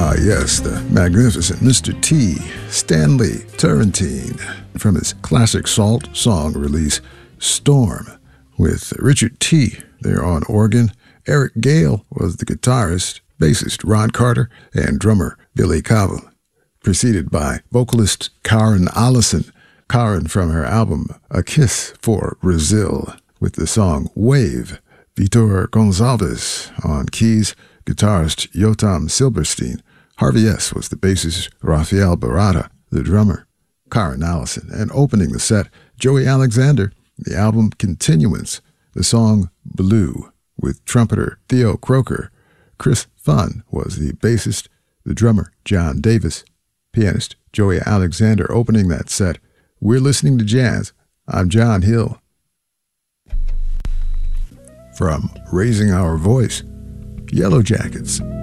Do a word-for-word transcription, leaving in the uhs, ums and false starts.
Ah, yes, the magnificent Mister T, Stanley Turrentine, from his classic Salt song release, Storm, with Richard T. there on organ. Eric Gale was the guitarist, bassist Ron Carter, and drummer Billy Cobham, preceded by vocalist Karen Allison, Karen from her album A Kiss for Brazil, with the song Wave. Vitor Gonçalves on keys, guitarist Yotam Silberstein. Harvey S. was the bassist, Rafael Barata, the drummer, Karen Allison. And opening the set, Joey Alexander, the album Continuance, the song Blue, with trumpeter Theo Croker. Chris Funn was the bassist, the drummer John Davis, pianist Joey Alexander opening that set. We're listening to jazz. I'm John Hill. From Raising Our Voice, Yellow Jackets.